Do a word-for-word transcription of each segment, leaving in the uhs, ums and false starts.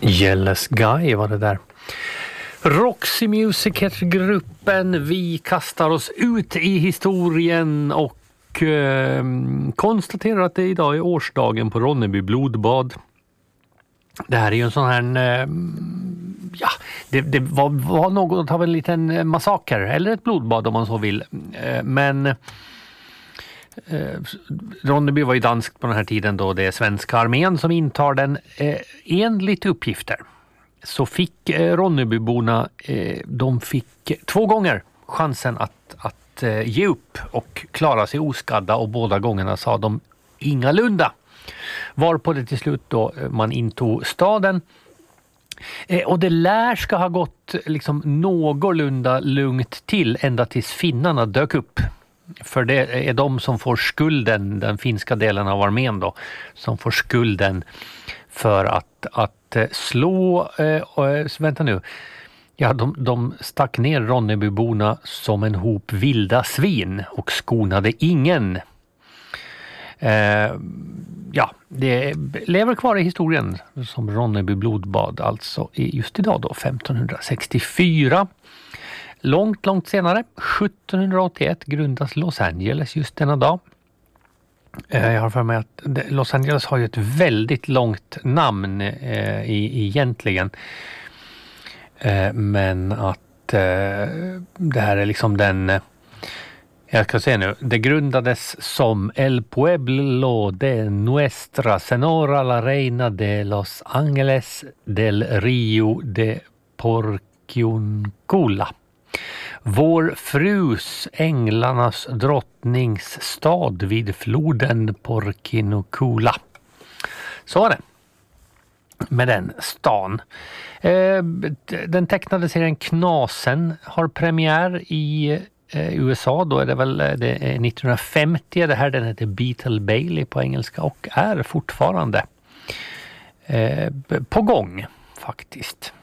Jealous Guy var det där. Roxy Music-gruppen, vi kastar oss ut i historien och eh, konstaterar att det idag är årsdagen på Ronneby blodbad. Det här är ju en sån här, eh, ja, det, det var, var något av en liten massaker, eller ett blodbad om man så vill. Eh, men eh, Ronneby var ju danskt på den här tiden då det är svenska armén som intar den. Eh, enligt uppgifter så fick eh, Ronnebyborna, eh, de fick två gånger chansen att, att eh, ge upp och klara sig oskadda, och båda gångerna sa de ingalunda. Varpå det till slut då man intog staden. Eh, och det lär ska ha gått liksom någorlunda lugnt till ända tills finnarna dök upp. För det är de som får skulden, den finska delen av armén då, som får skulden för att, att slå, äh, vänta nu, ja de, de stack ner Ronnebyborna som en hop vilda svin och skonade ingen. Äh, ja, det lever kvar i historien som Ronneby blodbad, alltså just idag då, femtonhundrasextiofyra. Långt, långt senare, sjuttonhundraåttioett, grundas Los Angeles just denna dag. Jag har för mig att Los Angeles har ju ett väldigt långt namn eh, egentligen. Eh, men att eh, det här är liksom den, jag ska se nu, det grundades som El Pueblo de Nuestra Senora la Reina de Los Angeles del Rio de Porciuncula. Vår frus, änglarnas drottnings stad vid floden Porciuncula. Så var det med den stan. Eh, den tecknade serien Knasen har premiär i eh, U S A. Då är det väl det är nittonhundrafemtio. Det här, den heter Beetle Bailey på engelska och är fortfarande eh, på gång faktiskt.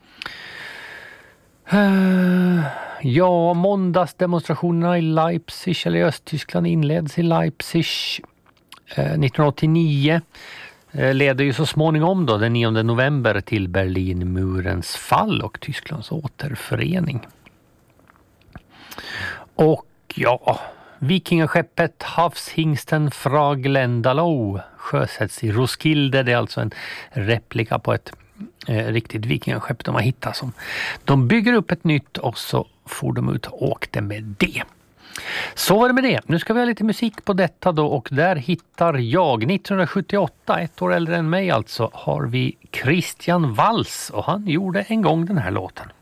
Uh, ja, måndagsdemonstrationerna i Leipzig eller i Östtyskland inleds i Leipzig uh, nittonhundraåttionio. Uh, leder ju så småningom då den nionde november till Berlinmurens fall och Tysklands återförening. Och ja, vikingaskeppet Havshingsten fra Glendalough sjösätts i Roskilde. Det är alltså en replika på ett Eh, riktigt vikingaskepp de har hittat. Som de bygger upp ett nytt och så får de ut och åkte med det. Så var det med det. Nu ska vi ha lite musik på detta då, och där hittar jag nittonhundrasjuttioåtta, ett år äldre än mig alltså, har vi Christian Waltz, och han gjorde en gång den här låten.